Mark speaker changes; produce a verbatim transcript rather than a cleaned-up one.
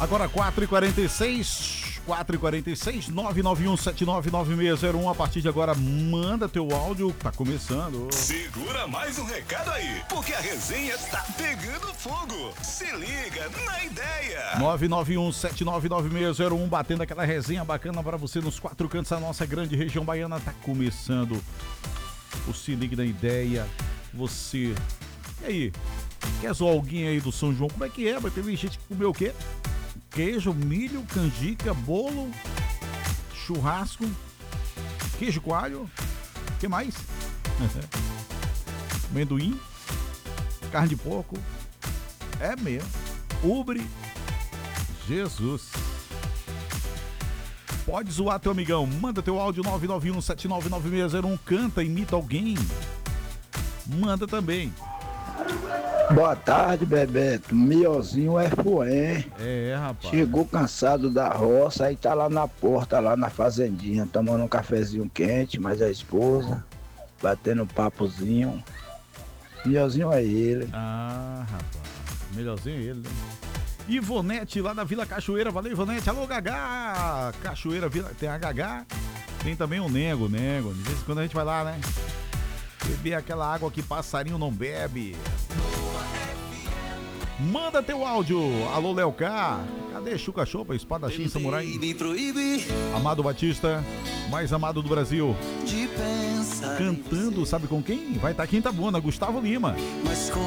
Speaker 1: Agora quatro e quarenta e seis, quatro e quarenta e seis, nove nove um sete nove nove seis zero um. A partir de agora, manda teu áudio, tá começando.
Speaker 2: Segura mais um recado aí, porque a resenha tá pegando fogo. Se liga na ideia.
Speaker 1: nove nove um sete nove nove seis zero um, batendo aquela resenha bacana pra você nos quatro cantos da nossa grande região baiana. Tá começando o Se Liga na Ideia. Você, e aí, quer zoar alguém aí do São João? Como é que é? Vai ter gente que comeu o quê? Queijo, milho, canjica, bolo, churrasco, queijo coalho, o que mais? Amendoim, carne de porco, é mesmo, ubre, Jesus. Pode zoar teu amigão, manda teu áudio nove nove um sete nove nove seis zero um, canta, imita alguém, manda também.
Speaker 3: Boa tarde, Bebeto. Miozinho F U E.
Speaker 1: É, rapaz.
Speaker 3: Chegou cansado da roça, aí tá lá na porta, lá na fazendinha, tomando um cafezinho quente, mas a esposa, batendo um papozinho. Miozinho é ele.
Speaker 1: Ah, rapaz. Melhorzinho é ele, né? Ivonete, lá da Vila Cachoeira. Valeu, Ivonete. Alô, Gagá. Cachoeira, Vila... tem a Gagá. Tem também o Nego, Nego. De vez em quando a gente vai lá, né? Beber aquela água que passarinho não bebe. Manda teu áudio. Alô, Léo K. Cadê Chuca Chopa, espadachim samurai? Amado Batista, mais amado do Brasil. Cantando, sabe com quem? Vai estar tá Quinta Bona, Gustavo Lima.